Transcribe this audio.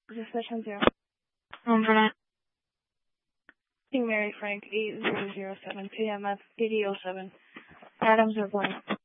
Is this session 0? Vernon. Mary Frank 8007 PMF 8007. Adams are blank.